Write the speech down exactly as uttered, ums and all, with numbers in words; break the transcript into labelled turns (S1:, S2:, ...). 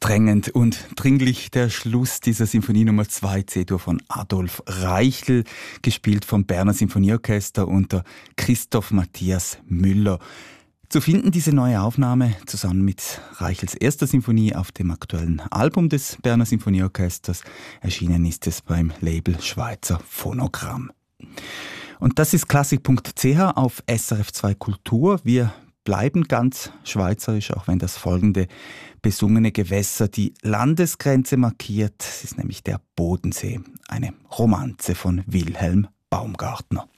S1: Drängend und dringlich der Schluss dieser Sinfonie Nummer zwei C-Dur von Adolf Reichel, gespielt vom Berner Sinfonieorchester unter Christoph Matthias Müller. Zu finden diese neue Aufnahme zusammen mit Reichels erster Sinfonie auf dem aktuellen Album des Berner Sinfonieorchesters. Erschienen ist es beim Label Schweizer Phonogramm. Und das ist klassik punkt c h auf S R F zwei Kultur. Wir bleiben ganz schweizerisch, auch wenn das folgende besungene Gewässer die Landesgrenze markiert. Es ist nämlich der Bodensee, eine Romanze von Wilhelm Baumgartner.